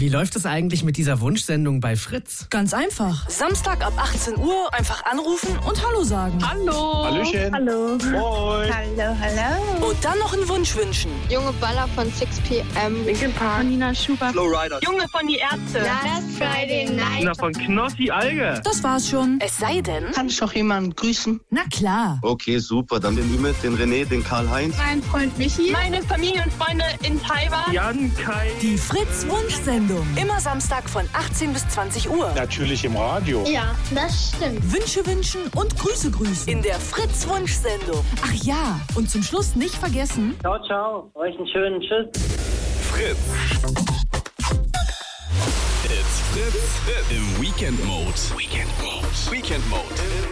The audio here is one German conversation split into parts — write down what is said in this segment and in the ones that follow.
Wie läuft es eigentlich mit dieser Wunschsendung bei Fritz? Ganz einfach. Samstag ab 18 Uhr einfach anrufen und Hallo sagen. Hallo! Hallöchen! Hallo. Moin! Hallo, hallo. Und dann noch einen Wunsch wünschen. Junge Baller von 6pm. Linkin Park. Nina Schubert. Flowrider. Junge von die Ärzte. Last Friday Night. Na, von Knossi Alge. Das war's schon. Es sei denn... Kann ich noch jemanden grüßen? Na klar. Okay, super. Dann den Ümit, den René, den Karl-Heinz. Mein Freund Michi. Meine Familienfreunde in Taiwan. Jan, Kai. Die Fritz-Wunschsendung. Immer Samstag von 18 bis 20 Uhr. Natürlich im Radio. Ja, das stimmt. Wünsche wünschen und Grüße grüßen. In der Fritz-Wunschsendung. Ach ja, und zum Schluss nicht vergessen... Ciao, ciao. Euch einen schönen Tschüss. Fritz. It's Fritz im Weekend Mode. Weekend Mode.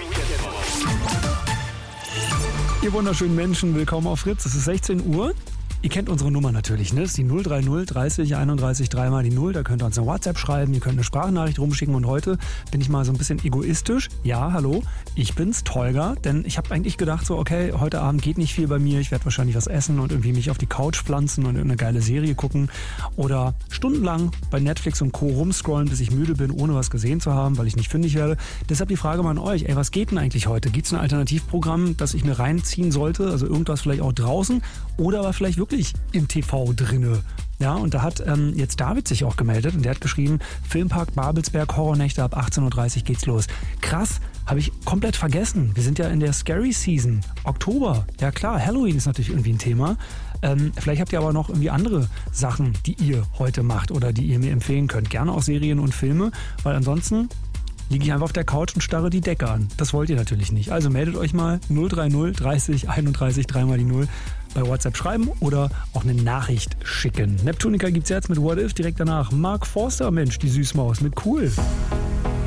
Ihr wunderschönen Menschen, willkommen auf Fritz. Es ist 16 Uhr. Ihr kennt unsere Nummer natürlich, ne? Das ist die 030 30 31 3 mal die 0. Da könnt ihr uns eine WhatsApp schreiben, ihr könnt eine Sprachnachricht rumschicken. Und heute bin ich mal so ein bisschen egoistisch. Ja, hallo, ich bin's, Tolga. Denn ich habe eigentlich gedacht so, okay, heute Abend geht nicht viel bei mir. Ich werde wahrscheinlich was essen und irgendwie mich auf die Couch pflanzen und irgendeine geile Serie gucken. Oder stundenlang bei Netflix und Co. rumscrollen, bis ich müde bin, ohne was gesehen zu haben, weil ich nicht fündig werde. Deshalb die Frage mal an euch, ey, was geht denn eigentlich heute? Gibt's ein Alternativprogramm, das ich mir reinziehen sollte? Also irgendwas vielleicht auch draußen oder aber vielleicht wirklich im TV drinne. Ja, und da hat jetzt David sich auch gemeldet und der hat geschrieben, Filmpark Babelsberg, Horrornächte ab 18.30 Uhr geht's los. Krass, habe ich komplett vergessen. Wir sind ja in der Scary Season, Oktober. Ja klar, Halloween ist natürlich irgendwie ein Thema. Vielleicht habt ihr aber noch irgendwie andere Sachen, die ihr heute macht oder die ihr mir empfehlen könnt. Gerne auch Serien und Filme, weil ansonsten liege ich einfach auf der Couch und starre die Decke an. Das wollt ihr natürlich nicht. Also meldet euch mal 030 30 31 3 mal die 0 bei WhatsApp schreiben oder auch eine Nachricht schicken. Neptunica gibt's jetzt mit What If, direkt danach Mark Forster, Mensch, die Süßmaus mit Cool.